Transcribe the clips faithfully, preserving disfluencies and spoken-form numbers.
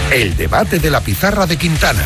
El debate de la pizarra de Quintana.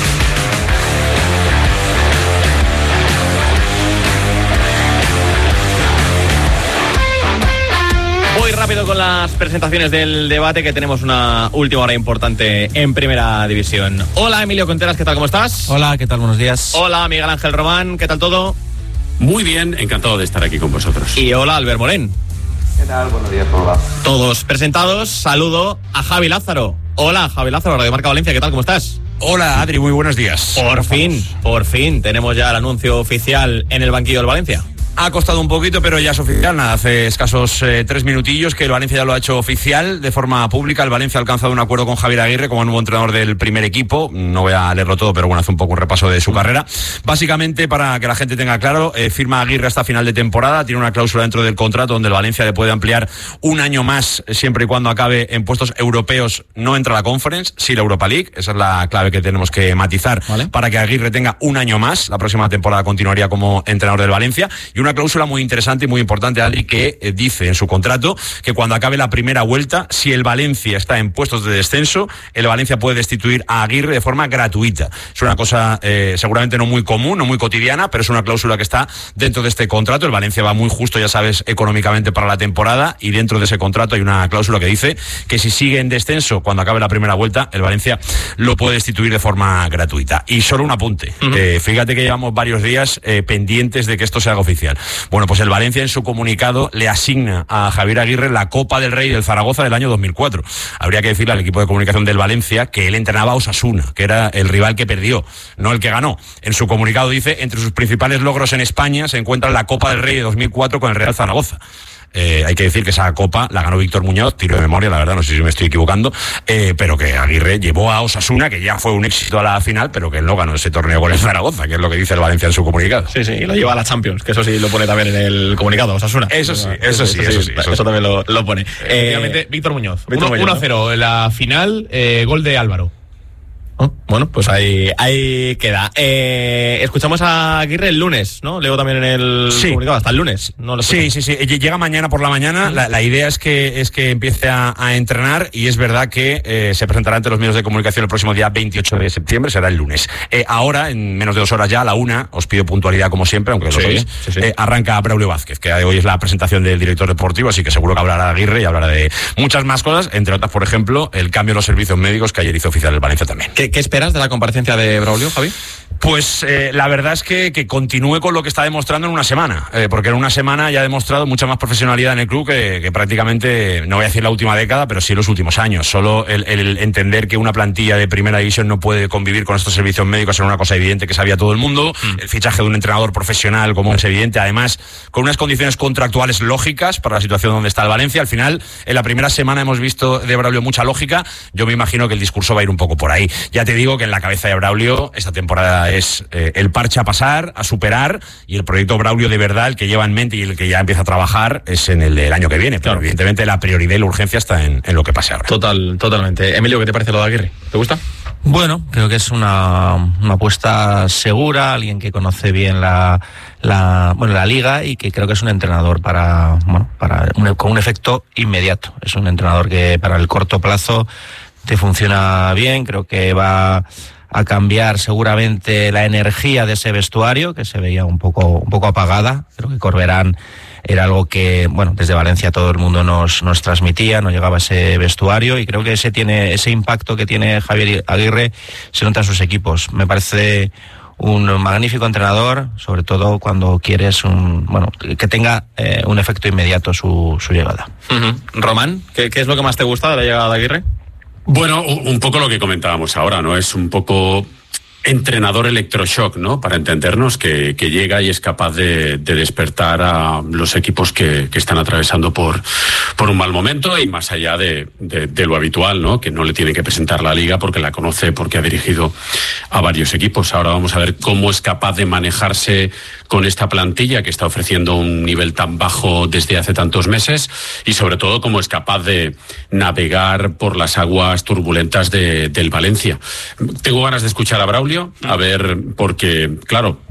Voy rápido con las presentaciones del debate, que tenemos una última hora importante en Primera División. Hola, Emilio Conteras, ¿qué tal? ¿Cómo estás? Hola, ¿qué tal? Buenos días. Hola, Miguel Ángel Román, ¿qué tal todo? Muy bien, encantado de estar aquí con vosotros. Y hola, Albert Morén. ¿Qué tal? Buenos días, ¿cómo va? Todos presentados. Saludo a Javi Lázaro. Hola, Javi Lázaro, Radio Marca Valencia, ¿qué tal? ¿Cómo estás? Hola, Adri, muy buenos días. Por fin, por fin, tenemos ya el anuncio oficial en el banquillo del Valencia. Ha costado un poquito, pero ya es oficial. Nada, hace escasos eh, tres minutillos que el Valencia ya lo ha hecho oficial de forma pública. El Valencia ha alcanzado un acuerdo con Javier Aguirre como nuevo entrenador del primer equipo. No voy a leerlo todo, pero bueno, hace un poco un repaso de su carrera. Básicamente, para que la gente tenga claro, eh, firma Aguirre hasta final de temporada. Tiene una cláusula dentro del contrato donde el Valencia le puede ampliar un año más, siempre y cuando acabe en puestos europeos. No entra la Conference, sí la Europa League. Esa es la clave que tenemos que matizar, ¿vale? Para que Aguirre tenga un año más. La próxima temporada continuaría como entrenador del Valencia. Y una cláusula muy interesante y muy importante, Adri, que eh, dice en su contrato que cuando acabe la primera vuelta, si el Valencia está en puestos de descenso, el Valencia puede destituir a Aguirre de forma gratuita. Es una cosa eh, seguramente no muy común, no muy cotidiana, pero es una cláusula que está dentro de este contrato. El Valencia va muy justo, ya sabes, económicamente para la temporada, y dentro de ese contrato hay una cláusula que dice que si sigue en descenso cuando acabe la primera vuelta, el Valencia lo puede destituir de forma gratuita. Y solo un apunte, uh-huh. eh, fíjate que llevamos varios días eh, pendientes de que esto se haga oficial. Bueno, pues el Valencia en su comunicado le asigna a Javier Aguirre la Copa del Rey del Zaragoza del año dos mil cuatro. Habría que decirle al equipo de comunicación del Valencia que él entrenaba a Osasuna, que era el rival que perdió, no el que ganó. En su comunicado dice: entre sus principales logros en España se encuentra la Copa del Rey de dos mil cuatro con el Real Zaragoza. Eh, hay que decir que esa copa la ganó Víctor Muñoz, tiro de memoria, la verdad, no sé si me estoy equivocando, eh, pero que Aguirre llevó a Osasuna, que ya fue un éxito a la final, pero que él no ganó ese torneo con el Zaragoza, que es lo que dice el Valencia en su comunicado. Sí, sí, y lo lleva a la Champions, que eso sí lo pone también en el comunicado, Osasuna. Eso sí, eso sí, eso sí. Eso, sí, eso, eso también lo, lo pone. Eh, Obviamente, Víctor Muñoz. Víctor Muñoz, uno a cero en la final, eh, gol de Álvaro. Oh, bueno, pues ahí, ahí queda. Eh, escuchamos a Aguirre el lunes, ¿no? Leo también en el sí. comunicado, hasta el lunes. ¿No? Lo sí, sí, sí. Llega mañana por la mañana. La, la idea es que es que empiece a, a entrenar, y es verdad que eh, se presentará ante los medios de comunicación el próximo día veintiocho de septiembre, será el lunes. Eh, ahora, en menos de dos horas ya, a la una, os pido puntualidad como siempre, aunque sí, lo sois, sí, sí. Eh, arranca Braulio Vázquez, que hoy es la presentación del director deportivo, así que seguro que hablará de Aguirre y hablará de muchas más cosas, entre otras, por ejemplo, el cambio de los servicios médicos que ayer hizo oficial el Valencia también. ¿Qué, qué esperas de la comparecencia de Braulio, Javi? Pues eh, la verdad es que, que continúe con lo que está demostrando en una semana, eh, porque en una semana ya ha demostrado mucha más profesionalidad en el club que, que prácticamente, no voy a decir la última década, pero sí los últimos años. Solo el, el entender que una plantilla de primera división no puede convivir con estos servicios médicos era una cosa evidente que sabía todo el mundo. Mm. El fichaje de un entrenador profesional como es evidente, además con unas condiciones contractuales lógicas para la situación donde está el Valencia. Al final, en la primera semana hemos visto de Braulio mucha lógica. Yo me imagino que el discurso va a ir un poco por ahí. Ya te digo que en la cabeza de Braulio esta temporada es eh, el parche a pasar, a superar, y el proyecto Braulio de verdad, el que lleva en mente y el que ya empieza a trabajar, es en el del año que viene. Pero claro, evidentemente la prioridad y la urgencia está en, en lo que pase ahora. Total, totalmente. Emilio, ¿qué te parece lo de Aguirre? ¿Te gusta? Bueno, creo que es una, una apuesta segura, alguien que conoce bien la, la, bueno, la liga, y que creo que es un entrenador para, bueno, para un, con un efecto inmediato. Es un entrenador que para el corto plazo te funciona bien. Creo que va a cambiar seguramente la energía de ese vestuario, que se veía un poco, un poco apagada. Creo que Corberán era algo que, bueno, desde Valencia todo el mundo nos, nos transmitía, nos llegaba ese vestuario, y creo que ese tiene, ese impacto que tiene Javier Aguirre se nota en sus equipos. Me parece un magnífico entrenador, sobre todo cuando quieres un, bueno, que tenga eh, un efecto inmediato su, su llegada. Uh-huh. Román, ¿qué, ¿qué es lo que más te gusta de la llegada de Aguirre? Bueno, un poco lo que comentábamos ahora, ¿no? Es un poco entrenador electroshock, ¿no? Para entendernos, que, que llega y es capaz de, de despertar a los equipos que, que están atravesando por, por un mal momento, y más allá de, de, de lo habitual, ¿no? Que no le tiene que presentar la liga porque la conoce, porque ha dirigido a varios equipos. Ahora vamos a ver cómo es capaz de manejarse con esta plantilla que está ofreciendo un nivel tan bajo desde hace tantos meses, y sobre todo cómo es capaz de navegar por las aguas turbulentas de, del Valencia. Tengo ganas de escuchar a Braulio, a ver, porque, claro,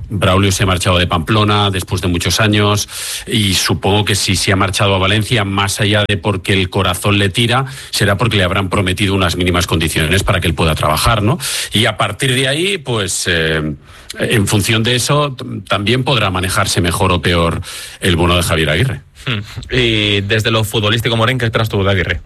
Braulio se ha marchado de Pamplona después de muchos años y supongo que si se ha marchado a Valencia, más allá de porque el corazón le tira, será porque le habrán prometido unas mínimas condiciones para que él pueda trabajar, ¿no? Y a partir de ahí, pues eh, en función de eso, también podrá manejarse mejor o peor el bono de Javier Aguirre. Hmm. Y desde lo futbolístico, Moren, ¿qué esperas tú de Aguirre?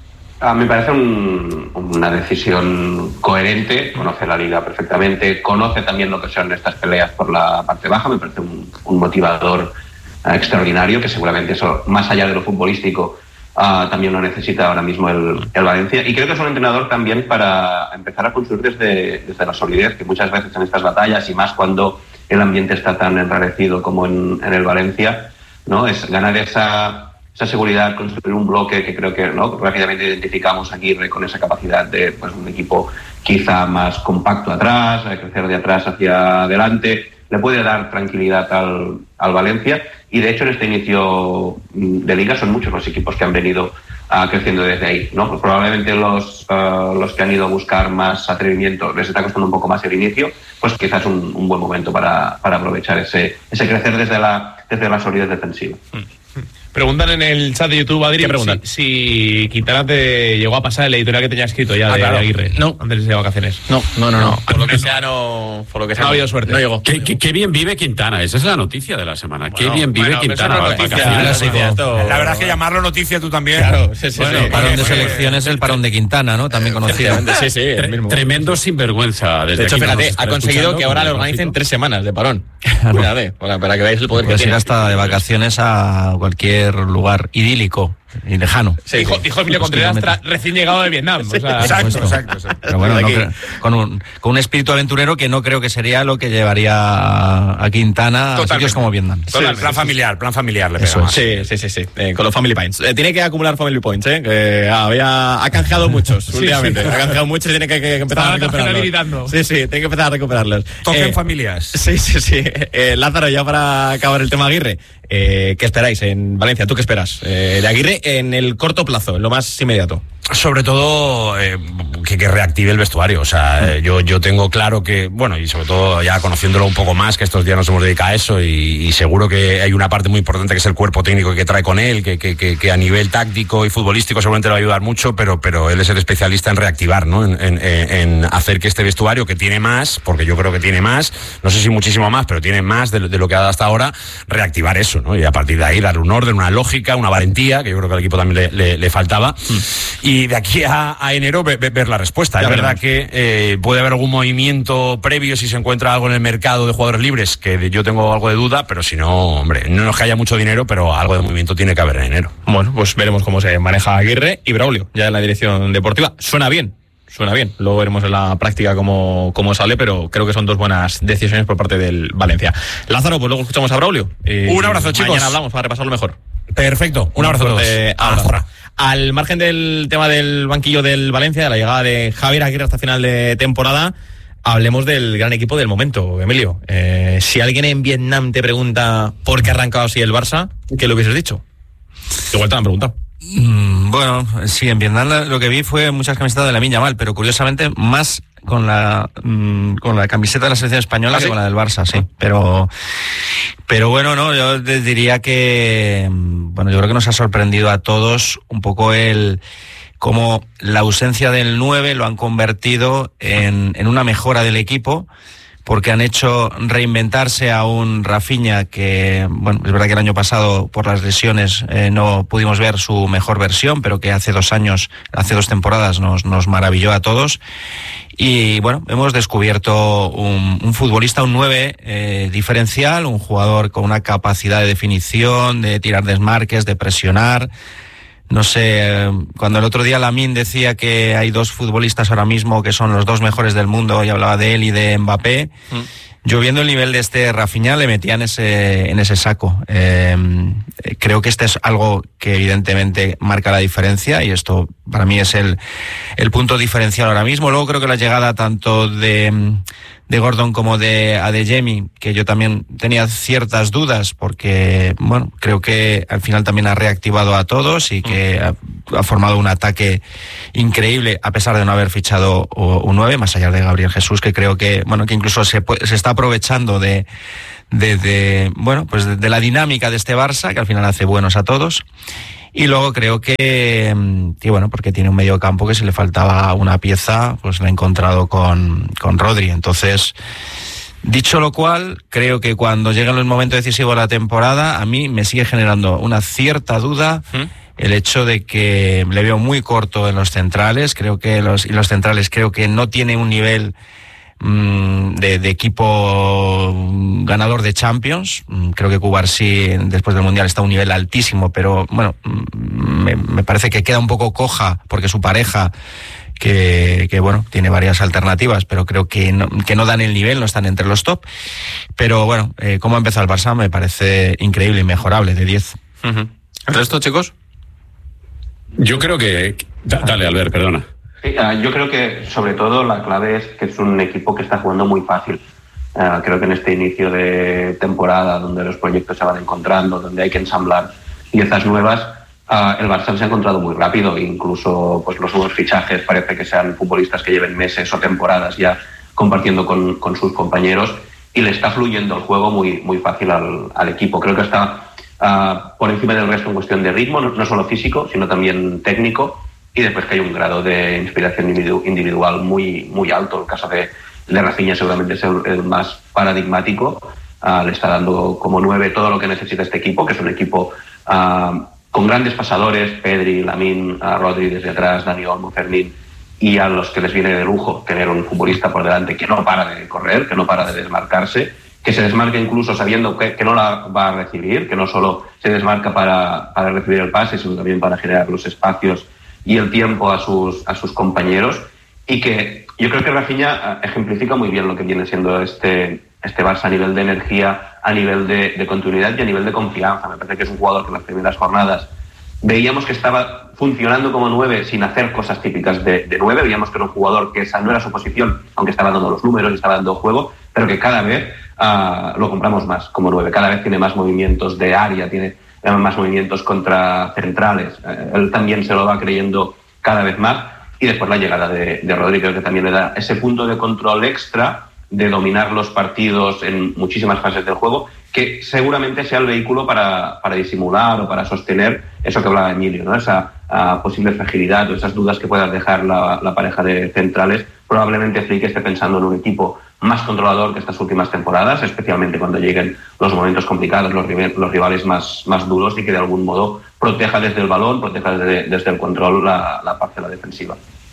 A mí me parece un, una decisión coherente, conoce la liga perfectamente, conoce también lo que son estas peleas por la parte baja, me parece un, un motivador uh, extraordinario, que seguramente eso, más allá de lo futbolístico, uh, también lo necesita ahora mismo el, el Valencia. Y creo que es un entrenador también para empezar a construir desde, desde la solidez, que muchas veces en estas batallas, y más cuando el ambiente está tan enrarecido como en, en el Valencia, ¿no? Es ganar esa... esa seguridad, construir un bloque que creo que, ¿no?, rápidamente identificamos aquí con esa capacidad de, pues, un equipo quizá más compacto atrás, de crecer de atrás hacia adelante, le puede dar tranquilidad al, al Valencia, y de hecho en este inicio de liga son muchos los equipos que han venido uh, creciendo desde ahí, ¿no? Pues probablemente los, uh, los que han ido a buscar más atrevimiento les está costando un poco más el inicio, pues quizás un, un buen momento para, para aprovechar ese, ese crecer desde la, desde la solidez defensiva. Mm. Preguntan en el chat de YouTube, Adri, si, si Quintana te llegó a pasar el editorial que tenía escrito ya ah, de, claro. de Aguirre. No. Antes de vacaciones. No, no, no, no. no. Por lo que sea, no. Por lo que sea, no ha habido suerte. No llegó. Qué, qué, qué bien vive Quintana. Esa es la noticia de la semana. Bueno, qué bien vive bueno, Quintana. No noticia, la, sí, esto, la verdad es que llamarlo noticia tú también. Claro, sí, sí, bueno, sí. El parón de selecciones, el parón de Quintana, ¿no? También conocido. Sí, sí, el mismo. Tremendo sinvergüenza. Desde de hecho, aquí fíjate, ha conseguido que ahora le organicen tres semanas de parón. Fíjate, para que veáis el poder que tiene. Ir hasta de vacaciones a cualquier lugar idílico y lejano. Sí, dijo, dijo Emilio Contreras, tra- recién llegado de Vietnam. O sea, exacto, exacto, exacto. Pero bueno, no creo, con, un, con un espíritu aventurero que no creo que sería lo que llevaría a, a Quintana Totalmente. a sitios como Vietnam. Sí, plan familiar, plan familiar le pega más. Sí, sí, sí, sí. Eh, con los family points. Eh, tiene que acumular family points, ¿eh? Que había, ha canjeado muchos sí, últimamente. Sí. Ha canjeado muchos y tiene que, que empezar Estaba a recuperarlos. Sí, sí, tiene que empezar a recuperarlos. Toquen eh, familias. Sí, sí, sí. Eh, Lázaro, ya para acabar el tema Aguirre, eh, ¿qué esperáis en Valencia? ¿Tú qué esperas eh, de Aguirre en el corto plazo, en lo más inmediato? Sobre todo eh, que, que reactive el vestuario. O sea, eh, yo, yo tengo claro que, bueno, y sobre todo ya conociéndolo un poco más, que estos días nos hemos dedicado a eso, y, y seguro que hay una parte muy importante que es el cuerpo técnico que trae con él, que, que, que, que a nivel táctico y futbolístico seguramente le va a ayudar mucho, pero, pero él es el especialista en reactivar, ¿no? En, en, en hacer que este vestuario, que tiene más, porque yo creo que tiene más, no sé si muchísimo más, pero tiene más de, de lo que ha dado hasta ahora, reactivar eso, ¿no? Y a partir de ahí darle un orden, una lógica, una valentía, que yo creo que al equipo también le, le, le faltaba. Mm. Y de aquí a, a enero ver, ver la respuesta. Ya es veremos. Verdad que eh, puede haber algún movimiento previo si se encuentra algo en el mercado de jugadores libres, que yo tengo algo de duda, pero si no, hombre, no es que haya mucho dinero, pero algo de movimiento tiene que haber en enero. Bueno, pues veremos cómo se maneja Aguirre y Braulio, ya en la dirección deportiva. Suena bien. Suena bien, luego veremos en la práctica cómo, cómo sale, pero creo que son dos buenas decisiones por parte del Valencia. Lázaro, pues luego escuchamos a Braulio. Eh, un abrazo, chicos. Mañana hablamos para repasarlo mejor. Perfecto, un abrazo a todos. Ahora. Al margen del tema del banquillo del Valencia, de la llegada de Javier Aguirre hasta final de temporada, hablemos del gran equipo del momento, Emilio. Eh, si alguien en Vietnam te pregunta por qué ha arrancado así el Barça, ¿qué le hubieses dicho? Igual te lo han preguntado. Mm, bueno, sí, en Vietnam lo que vi fue muchas camisetas de Lamine Yamal, pero curiosamente más con la mm, con la camiseta de la selección española ¿Ah, que sí? con la del Barça, sí. Pero pero bueno, no, yo les diría que bueno, yo creo que nos ha sorprendido a todos un poco el cómo la ausencia del nueve lo han convertido en, en una mejora del equipo, porque han hecho reinventarse a un Rafinha que, bueno, es verdad que el año pasado por las lesiones eh, no pudimos ver su mejor versión, pero que hace dos años, hace dos temporadas nos, nos maravilló a todos. Y bueno, hemos descubierto un, un futbolista, un nueve eh, diferencial, un jugador con una capacidad de definición, de tirar desmarques, de presionar. No sé, cuando el otro día Lamine decía que hay dos futbolistas ahora mismo que son los dos mejores del mundo y hablaba de él y de Mbappé, mm. yo viendo el nivel de este Rafinha le metía en ese, en ese saco. Eh, creo que este es algo que evidentemente marca la diferencia y esto para mí es el, el punto diferencial ahora mismo. Luego creo que la llegada tanto de... de Gordon como de Adeyemi, que yo también tenía ciertas dudas porque, bueno, creo que al final también ha reactivado a todos y que ha, ha formado un ataque increíble a pesar de no haber fichado un nueve, más allá de Gabriel Jesús, que creo que, bueno, que incluso se, se está está aprovechando de, de, de bueno, pues de, de la dinámica de este Barça, que al final hace buenos a todos. Y luego creo que, que, bueno, porque tiene un medio campo que si le faltaba una pieza, pues la ha encontrado con, con Rodri. Entonces, dicho lo cual, creo que cuando lleguen los momentos decisivos de la temporada, a mí me sigue generando una cierta duda ¿Mm? el hecho de que le veo muy corto en los centrales. Creo que los, y los centrales creo que no tiene un nivel De, de equipo ganador de Champions. Creo que Cubarsí después del Mundial está a un nivel altísimo, pero bueno, me, me parece que queda un poco coja porque su pareja, que, que bueno, tiene varias alternativas, pero creo que no, que no dan el nivel, no están entre los top. Pero bueno, eh, cómo ha empezado el Barça me parece increíble y mejorable, de diez. Uh-huh. ¿El resto, chicos? Yo creo que... Dale, Albert, perdona. Sí, uh, yo creo que sobre todo la clave es que es un equipo que está jugando muy fácil. Uh, creo que en este inicio de temporada, donde los proyectos se van encontrando, donde hay que ensamblar piezas nuevas, uh, el Barça se ha encontrado muy rápido. Incluso pues los nuevos fichajes parece que sean futbolistas que lleven meses o temporadas ya compartiendo con, con sus compañeros, y le está fluyendo el juego muy, muy fácil al, al equipo. Creo que está uh, por encima del resto en cuestión de ritmo, no, no solo físico, sino también técnico. Y después que hay un grado de inspiración individual muy, muy alto. El caso de, de Rafinha seguramente es el, el más paradigmático. Uh, le está dando como nueve todo lo que necesita este equipo, que es un equipo uh, con grandes pasadores, Pedri, Lamine, uh, Rodri desde atrás, Dani Olmo, Fermín, y a los que les viene de lujo tener un futbolista por delante que no para de correr, que no para de desmarcarse, que se desmarca incluso sabiendo que, que no la va a recibir, que no solo se desmarca para, para recibir el pase, sino también para generar los espacios y el tiempo a sus, a sus compañeros, y que yo creo que Rafinha ejemplifica muy bien lo que viene siendo este, este Barça a nivel de energía, a nivel de, de continuidad y a nivel de confianza. Me parece que es un jugador que en las primeras jornadas veíamos que estaba funcionando como nueve sin hacer cosas típicas de, de nueve, veíamos que era un jugador que esa no era su posición, aunque estaba dando los números y estaba dando juego, pero que cada vez uh, lo compramos más como nueve, cada vez tiene más movimientos de área, tiene más movimientos contra centrales. Eh, él también se lo va creyendo cada vez más, y después la llegada de, de Rodri creo que también le da ese punto de control extra, de dominar los partidos en muchísimas fases del juego, que seguramente sea el vehículo para, para disimular o para sostener eso que hablaba Emilio, ¿no? Esa uh, posible fragilidad o esas dudas que pueda dejar la, la pareja de centrales. Probablemente Flick esté pensando en un equipo más controlador que estas últimas temporadas, especialmente cuando lleguen los momentos complicados, los, los rivales más, más duros, y que de algún modo proteja desde el balón, proteja desde, desde el control la, la parcela defensiva.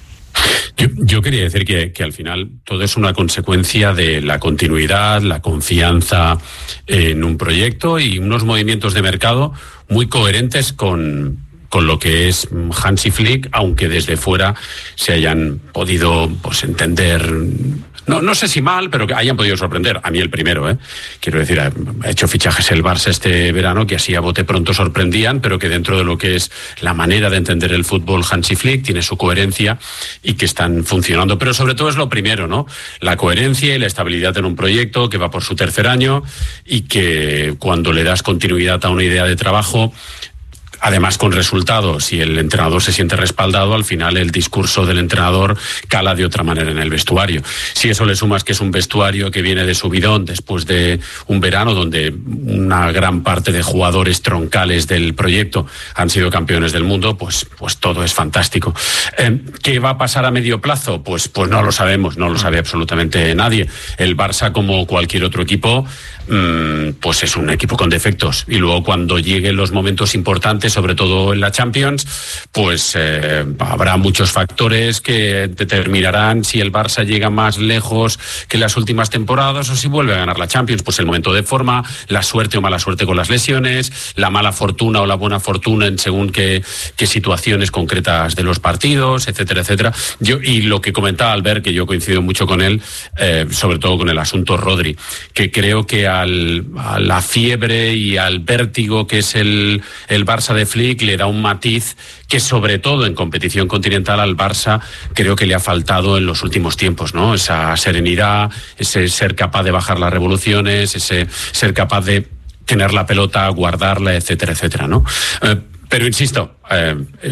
Yo, yo quería decir que, que al final todo es una consecuencia de la continuidad, la confianza en un proyecto y unos movimientos de mercado muy coherentes con, con lo que es Hansi Flick, aunque desde fuera se hayan podido pues entender... No, no sé si mal, pero que hayan podido sorprender. A mí el primero, ¿eh? Quiero decir, ha hecho fichajes el Barça este verano que así a bote pronto sorprendían, pero que dentro de lo que es la manera de entender el fútbol Hansi Flick tiene su coherencia y que están funcionando. Pero sobre todo es lo primero, ¿no? La coherencia y la estabilidad en un proyecto que va por su tercer año y que cuando le das continuidad a una idea de trabajo, además con resultados, y el entrenador se siente respaldado, al final el discurso del entrenador cala de otra manera en el vestuario. Si eso le sumas que es un vestuario que viene de subidón después de un verano donde una gran parte de jugadores troncales del proyecto han sido campeones del mundo, pues, pues todo es fantástico. Eh, ¿Qué va a pasar a medio plazo? Pues, pues no lo sabemos, no lo sabe absolutamente nadie. El Barça, como cualquier otro equipo, mmm, pues es un equipo con defectos, y luego cuando lleguen los momentos importantes, sobre todo en la Champions, pues eh, habrá muchos factores que determinarán si el Barça llega más lejos que las últimas temporadas o si vuelve a ganar la Champions. Pues el momento de forma, la suerte o mala suerte con las lesiones, la mala fortuna o la buena fortuna en según qué, qué situaciones concretas de los partidos, etcétera, etcétera. Yo, y lo que comentaba Albert, que yo coincido mucho con él, eh, sobre todo con el asunto Rodri, que creo que al, a la fiebre y al vértigo que es el, el Barça de Flick le da un matiz que sobre todo en competición continental al Barça creo que le ha faltado en los últimos tiempos, ¿no? Esa serenidad, ese ser capaz de bajar las revoluciones, ese ser capaz de tener la pelota, guardarla, etcétera, etcétera, ¿no? Eh, pero insisto, eh,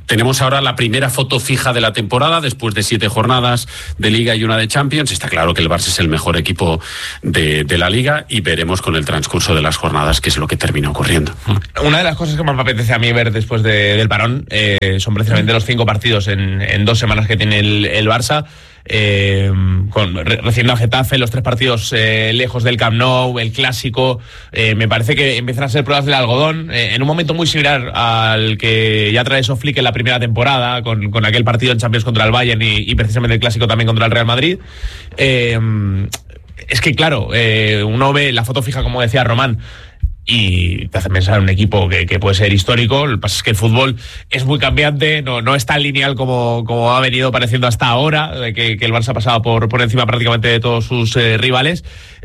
tenemos ahora la primera foto fija de la temporada, después de siete jornadas de Liga y una de Champions. Está claro que el Barça es el mejor equipo de, de la Liga y veremos con el transcurso de las jornadas qué es lo que termina ocurriendo. Una de las cosas que más me apetece a mí ver después de, del parón eh, son precisamente los cinco partidos en, en dos semanas que tiene el, el Barça. Eh, con, re, recibiendo a Getafe, los tres partidos eh, lejos del Camp Nou, el clásico, eh, me parece que empiezan a ser pruebas del algodón, eh, en un momento muy similar al que ya trae Flick en la primera temporada, con, con aquel partido en Champions contra el Bayern y, y precisamente el clásico también contra el Real Madrid. Eh, es que claro, eh, uno ve la foto fija, como decía Román, y te hace pensar en un equipo que, que puede ser histórico. Lo que pasa es que el fútbol es muy cambiante, no, no es tan lineal como, como ha venido pareciendo hasta ahora, que, que el Barça ha pasado por, por encima prácticamente de todos sus eh, rivales.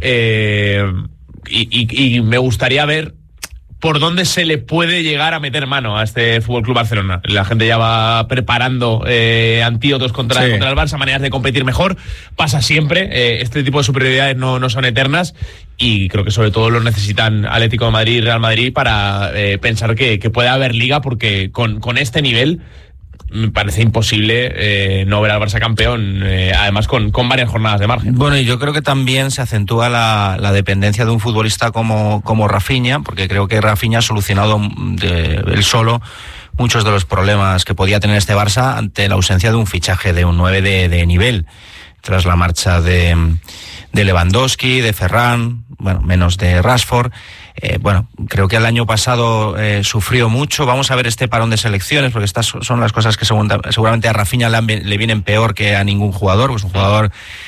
Eh, y, y, y me gustaría ver por dónde se le puede llegar a meter mano a este F C Barcelona. La gente ya va preparando eh, antídotos contra, sí. contra el Barça, maneras de competir mejor. Pasa siempre, eh, este tipo de superioridades no, no son eternas y creo que sobre todo lo necesitan Atlético de Madrid y Real Madrid para eh, pensar que, que puede haber liga, porque con, con este nivel me parece imposible eh, no ver al Barça campeón, eh, además con, con varias jornadas de margen. Bueno, y yo creo que también se acentúa la, la dependencia de un futbolista como, como Rafinha, porque creo que Rafinha ha solucionado de, él solo muchos de los problemas que podía tener este Barça ante la ausencia de un fichaje de un nueve de, de nivel, tras la marcha de, de Lewandowski, de Ferran, bueno, menos de Rashford. Eh, bueno, creo que el año pasado eh, sufrió mucho. Vamos a ver este parón de selecciones, porque estas son las cosas que seguramente a Rafinha le vienen peor que a ningún jugador, pues un jugador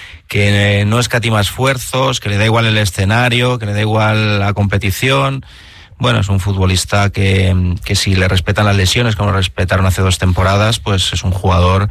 que no escatima esfuerzos, que le da igual el escenario, que le da igual la competición. Bueno, es un futbolista que, que si le respetan las lesiones, como lo respetaron hace dos temporadas, pues es un jugador...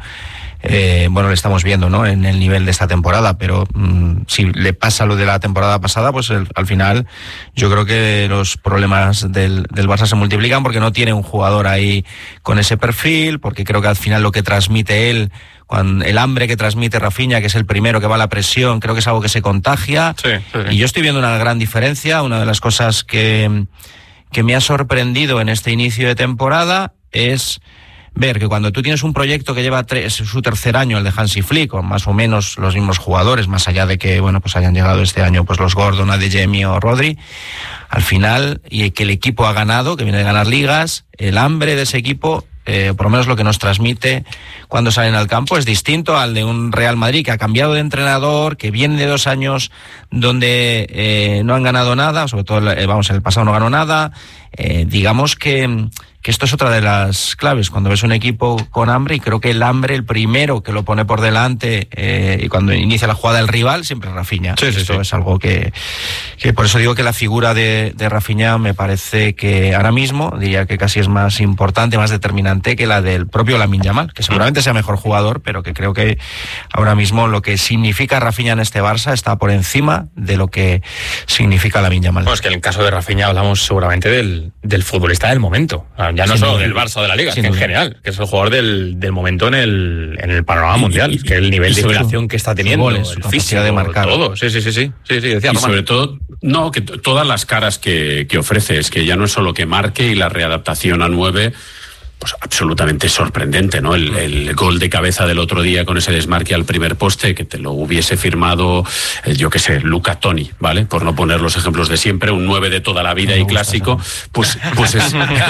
Eh, bueno, le estamos viendo, ¿no?, en el nivel de esta temporada, pero mmm, si le pasa lo de la temporada pasada, pues el, al final yo creo que los problemas del, del Barça se multiplican, porque no tiene un jugador ahí con ese perfil, porque creo que al final lo que transmite él, cuando, el hambre que transmite Rafinha, que es el primero que va a la presión, creo que es algo que se contagia. Sí, sí, sí. Y yo estoy viendo una gran diferencia. Una de las cosas que, que me ha sorprendido en este inicio de temporada es ver que cuando tú tienes un proyecto que lleva tres, su tercer año, el de Hansi Flick, con más o menos los mismos jugadores, más allá de que, bueno, pues hayan llegado este año pues los Gordon, Adeyemi o Rodri, al final, y que el equipo ha ganado, que viene de ganar ligas, el hambre de ese equipo, eh, por lo menos lo que nos transmite cuando salen al campo, es distinto al de un Real Madrid que ha cambiado de entrenador, que viene de dos años donde eh, no han ganado nada, sobre todo, eh, vamos, en el pasado no ganó nada. Eh, digamos que que esto es otra de las claves, cuando ves un equipo con hambre, y creo que el hambre, el primero que lo pone por delante, eh, y cuando inicia la jugada el rival, siempre es Rafinha. Sí, sí, esto sí. es algo que, que por eso digo que la figura de, de Rafinha me parece que ahora mismo, diría que casi es más importante, más determinante que la del propio Lamine Yamal, que seguramente sea mejor jugador, pero que creo que ahora mismo lo que significa Rafinha en este Barça está por encima de lo que significa Lamine Yamal. Bueno, es que en el caso de Rafinha hablamos seguramente del, del futbolista del momento. Ya no solo del Barça o de la Liga, que en general, que es el jugador del, del momento en el, en el panorama mundial, y, y, que el nivel de inflación que está teniendo, goles, el físico, de marcar todo. Sí, sí, sí, sí, sí, sí decía y Román. Sobre todo, no, que t- todas las caras que, que ofrece, es que ya no es solo que marque y la readaptación a nueve, pues absolutamente sorprendente, ¿no? El, el gol de cabeza del otro día con ese desmarque al primer poste, que te lo hubiese firmado, eh, yo qué sé, Luca Toni, ¿vale? Por no poner los ejemplos de siempre, un nueve de toda la vida no y clásico, pues, pues es,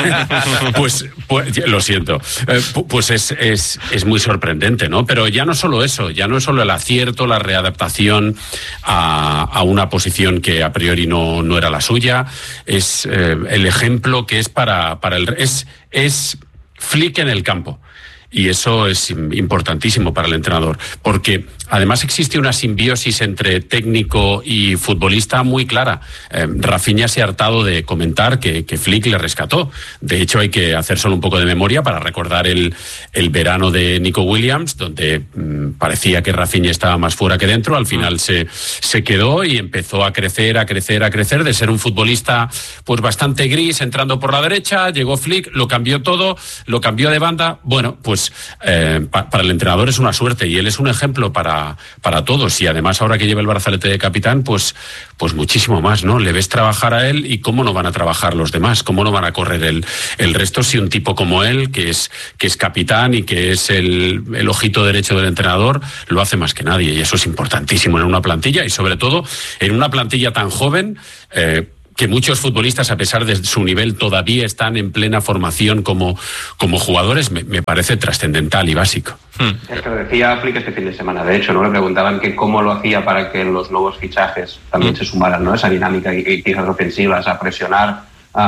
pues, pues, lo siento, eh, pues es, es, es muy sorprendente, ¿no? Pero ya no solo eso, ya no es solo el acierto, la readaptación a, a una posición que a priori no, no era la suya, es eh, el ejemplo que es para, para el... es, es Flick en el campo. Y eso es importantísimo para el entrenador, porque además existe una simbiosis entre técnico y futbolista muy clara. Eh, Rafinha se ha hartado de comentar que, que Flick le rescató. De hecho, hay que hacer solo un poco de memoria para recordar el, el verano de Nico Williams, donde mmm, parecía que Rafinha estaba más fuera que dentro, al final se, se quedó y empezó a crecer, a crecer, a crecer, de ser un futbolista pues bastante gris entrando por la derecha, llegó Flick, lo cambió todo, lo cambió de banda. Bueno, pues eh, pa, para el entrenador es una suerte y él es un ejemplo para, para todos, y además ahora que lleva el brazalete de capitán, pues, pues muchísimo más, ¿no? Le ves trabajar a él y cómo no van a trabajar los demás, cómo no van a correr el, el resto si un tipo como él, que es, que es capitán y que es el, el ojito derecho del entrenador, lo hace más que nadie, y eso es importantísimo en una plantilla, y sobre todo en una plantilla tan joven, eh, que muchos futbolistas, a pesar de su nivel, todavía están en plena formación como, como jugadores, me, me parece trascendental y básico. Hmm. Es que lo decía Flick este fin de semana, de hecho, ¿no? Le preguntaban que cómo lo hacía para que los nuevos fichajes también hmm. se sumaran, ¿no? Esa dinámica y, y quizás ofensivas, a presionar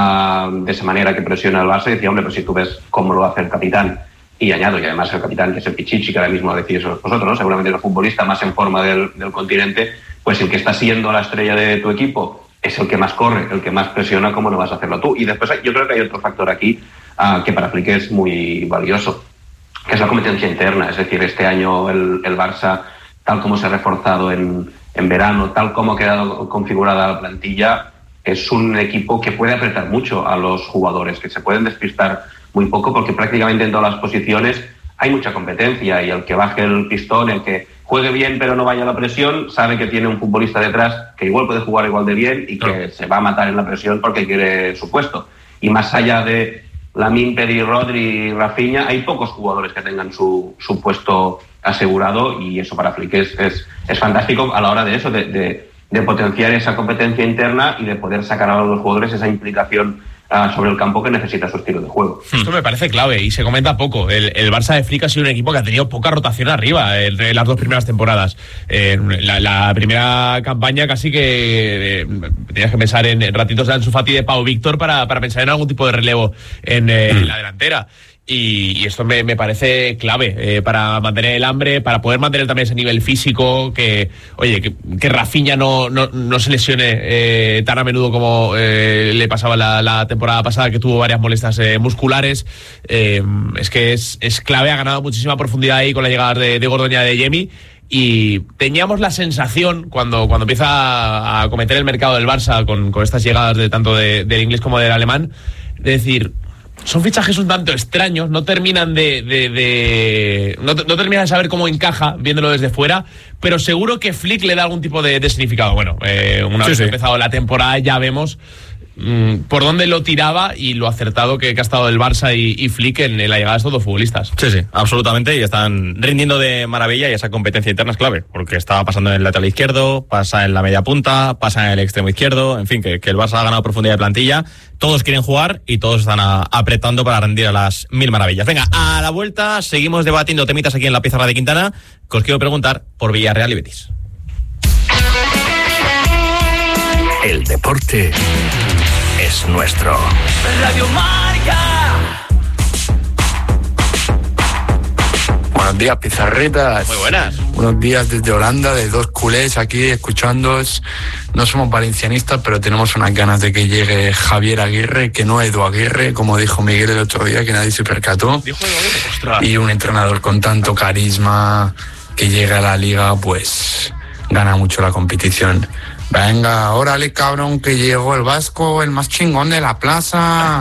uh, de esa manera que presiona el Barça, y decía, hombre, pues si tú ves cómo lo hace el capitán, y añado, y además el capitán, que es el Pichichi, que ahora mismo lo decís vosotros, ¿no? Seguramente el futbolista más en forma del, del continente, pues el que está siendo la estrella de tu equipo es el que más corre, el que más presiona, ¿cómo no vas a hacerlo tú? Y después yo creo que hay otro factor aquí uh, que para Flick es muy valioso, que es la competencia interna. Es decir, este año el, el Barça, tal como se ha reforzado en, en verano, tal como ha quedado configurada la plantilla, es un equipo que puede apretar mucho a los jugadores, que se pueden despistar muy poco, porque prácticamente en todas las posiciones hay mucha competencia, y el que baje el pistón, el que juegue bien pero no vaya a la presión, sabe que tiene un futbolista detrás que igual puede jugar igual de bien y que claro, se va a matar en la presión porque quiere su puesto. Y más allá de Lamine, Pedri, Rodri y Rafinha, hay pocos jugadores que tengan su, su puesto asegurado, y eso para Flick es, es, es fantástico a la hora de eso, de, de, de potenciar esa competencia interna y de poder sacar a los jugadores esa implicación Uh, sobre el campo que necesita su estilo de juego. Esto me parece clave y se comenta poco. El, el Barça de Flick ha sido un equipo que ha tenido poca rotación arriba en, en las dos primeras temporadas. Eh, la, la primera campaña casi que eh, tenías que pensar en, en ratitos de Ansu Fati y de Pau Víctor para, para pensar en algún tipo de relevo en, eh, en la delantera. Y, y esto me, me parece clave eh, para mantener el hambre, para poder mantener también ese nivel físico, que, oye, que, que Rafinha no, no, no se lesione eh, tan a menudo como eh, le pasaba la, la temporada pasada, que tuvo varias molestias eh, musculares. Eh, es que es, es clave, ha ganado muchísima profundidad ahí con la llegada de, de Gordoña de Yemi. Y teníamos la sensación, cuando, cuando empieza a, a cometer el mercado del Barça con, con estas llegadas de tanto de, del inglés como del alemán, de decir, son fichajes un tanto extraños, no terminan de, de, de no, no terminan de saber cómo encaja viéndolo desde fuera, pero seguro que Flick le da algún tipo de, de significado. Bueno, eh, una sí, vez sí. empezado la temporada ya vemos mmm, por dónde lo tiraba y lo acertado que, que ha estado el Barça y, y Flick en, en la llegada de estos dos futbolistas. Sí, sí, absolutamente, y están rindiendo de maravilla, y esa competencia interna es clave, porque está pasando en el lateral izquierdo, pasa en la media punta, pasa en el extremo izquierdo, en fin, que, que el Barça ha ganado profundidad de plantilla, todos quieren jugar y todos están a, apretando para rendir a las mil maravillas. Venga, a la vuelta seguimos debatiendo temitas aquí en la pizarra de Quintana, que os quiero preguntar por Villarreal y Betis. El deporte es nuestro. Radio Marca. Buenos días, pizarritas. Muy buenas. Buenos días desde Holanda, de dos culés aquí escuchándoos. No somos valencianistas, pero tenemos unas ganas de que llegue Javier Aguirre, que no Edu Aguirre, como dijo Miguel el otro día, que nadie se percató. Dijo Edu Aguirre, ostras. Y un entrenador con tanto carisma que llega a la liga, pues gana mucho la competición. Venga, órale, cabrón, que llegó el vasco, el más chingón de la plaza.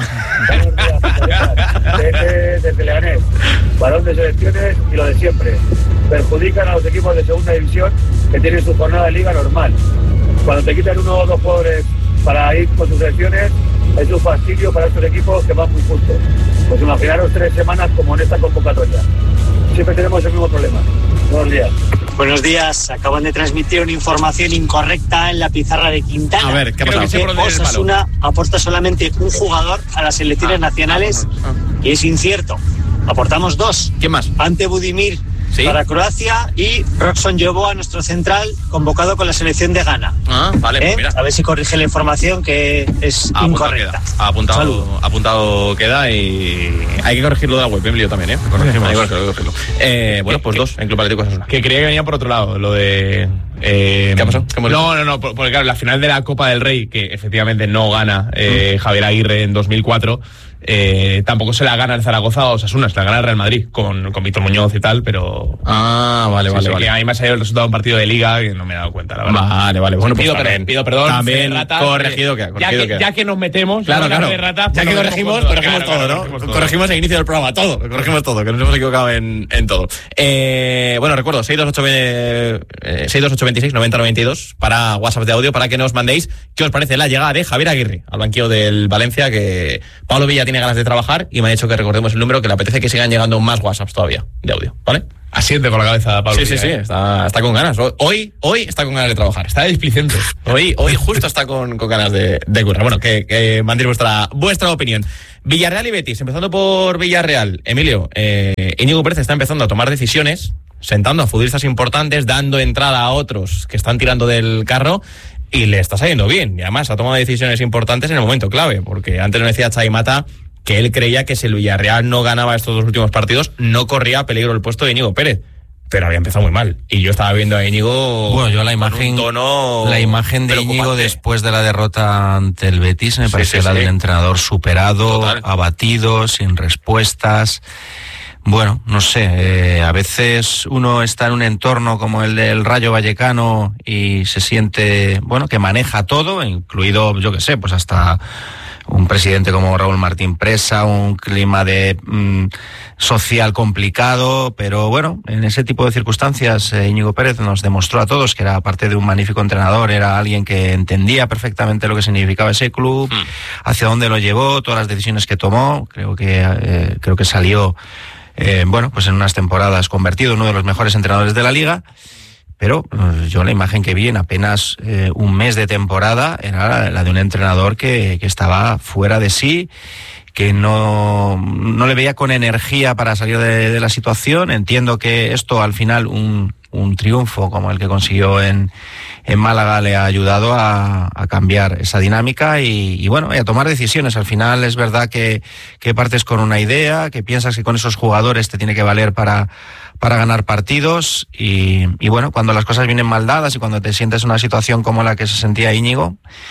Desde, desde Leganés, balón de selecciones y lo de siempre. Perjudican a los equipos de segunda división que tienen su jornada de liga normal. Cuando te quitan uno o dos jugadores para ir con sus selecciones, es un fastidio para estos equipos que van muy justos. Pues imaginaros tres semanas como en esta convocatoria. Siempre tenemos el mismo problema. Buenos días. Buenos días. Acaban de transmitir una información incorrecta en la pizarra de Quintana. A ver, ¿qué ha pasado? Creo que Osasuna aporta solamente un jugador a las selecciones ah, nacionales ah, ah. y es incierto. Aportamos dos. ¿Quién más? Ante Budimir, ¿sí?, para Croacia, y Roxon Jobo, a nuestro central, convocado con la selección de Ghana. Ah, vale, pues ¿Eh? mira. A ver si corrige la información, que es apuntado incorrecta. Queda. Apuntado, apuntado queda, y hay que corregirlo de la web, Emilio, también, ¿eh? Corregirlo, hay que corregirlo. Eh, bueno, pues dos en Club Atlético Osasuna. Que creía que venía por otro lado, lo de Eh, ¿Qué ha pasado? ¿Qué hemos no, no, no, porque claro, la final de la Copa del Rey, que efectivamente no gana eh, mm. Javier Aguirre en dos mil cuatro, eh, tampoco se la gana el Zaragoza o Osasuna, se la gana el Real Madrid, con, con Víctor Muñoz y tal, pero... Ah, vale, sí, vale, sí, vale. Que a mí me ha salido el resultado de un partido de Liga que no me he dado cuenta, la verdad. Vale, vale. Bueno, pues pido, también, perdón, pido perdón. También Ratas, corregido que ya, que, que ya que nos metemos... Claro, claro. Ratas, ya pues que nos corregimos, todo, corregimos claro, todo, claro, ¿no? corregimos todo. Corregimos el inicio del programa, todo. Corregimos todo, que nos hemos equivocado en, en todo. Eh, bueno, recuerdo, seis dos ocho veintiséis noventa noventa y dos para WhatsApp de audio, para que nos mandéis qué os parece la llegada de Javier Aguirre al banquillo del Valencia, que Pablo Villa tiene ganas de trabajar y me ha dicho que recordemos el número, que le apetece que sigan llegando más WhatsApps todavía de audio, ¿vale? Asiente con la cabeza, Pablo. Sí, sí, sí, está, está con ganas. Hoy, hoy está con ganas de trabajar. Está displicente. Hoy, hoy justo está con, con ganas de, de currar. Bueno, que, que mandéis vuestra, vuestra opinión. Villarreal y Betis, empezando por Villarreal. Emilio, eh, Íñigo Pérez está empezando a tomar decisiones, sentando a futbolistas importantes, dando entrada a otros que están tirando del carro, y le está saliendo bien. Y además ha tomado decisiones importantes en el momento clave, porque antes nos decía Xavi Mata que él creía que si el Villarreal no ganaba estos dos últimos partidos, no corría peligro el puesto de Íñigo Pérez. Pero había empezado muy mal. Y yo estaba viendo a Íñigo... Bueno, yo la imagen, con un tono la imagen de Íñigo después de la derrota ante el Betis me sí, pareció sí, la sí. de un entrenador superado, Total. abatido, sin respuestas. Bueno, no sé, eh, a veces uno está en un entorno como el del Rayo Vallecano y se siente, bueno, que maneja todo, incluido, yo qué sé, pues hasta un presidente como Raúl Martín Presa, un clima de mmm, social complicado, pero bueno, en ese tipo de circunstancias eh, Íñigo Pérez nos demostró a todos que era, aparte de un magnífico entrenador, era alguien que entendía perfectamente lo que significaba ese club, mm. hacia dónde lo llevó, todas las decisiones que tomó. Creo que eh, creo que salió Eh, bueno, pues en unas temporadas convertido en uno de los mejores entrenadores de la liga, pero eh, yo la imagen que vi en apenas eh, un mes de temporada era la, la de un entrenador que, que estaba fuera de sí, que no, no le veía con energía para salir de, de la situación. Entiendo que esto al final, un, un triunfo como el que consiguió en, en Málaga, le ha ayudado a, a cambiar esa dinámica y, y bueno, y a tomar decisiones. Al final es verdad que, que partes con una idea, que piensas que con esos jugadores te tiene que valer para, para ganar partidos y, y bueno, cuando las cosas vienen mal dadas y cuando te sientes en una situación como la que se sentía Íñigo,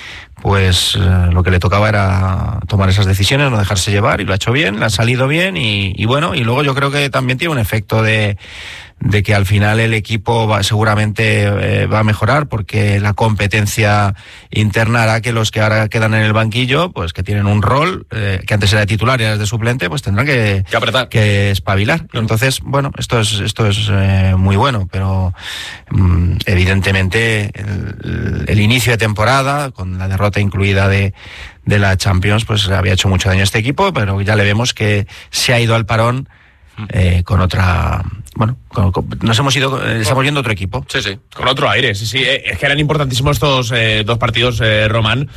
pues eh, lo que le tocaba era tomar esas decisiones, no dejarse llevar, y lo ha hecho bien, le ha salido bien y, y bueno, y luego yo creo que también tiene un efecto de, de que al final el equipo va, seguramente eh, va a mejorar, porque la competencia interna hará que los que ahora quedan en el banquillo, pues que tienen un rol, eh, que antes era de titular y ahora es de suplente, pues tendrán que, que apretar, que espabilar. Entonces, bueno, esto es esto es eh, muy bueno, pero mm, evidentemente el, el inicio de temporada, con la derrota incluida de, de la Champions, pues había hecho mucho daño a este equipo, pero ya le vemos que se ha ido al parón eh, con otra... Bueno, con, con, nos hemos ido, eh, estamos viendo otro equipo. Sí, sí. Con otro aire, sí, sí. Es que eran importantísimos estos eh, dos partidos, eh, Román.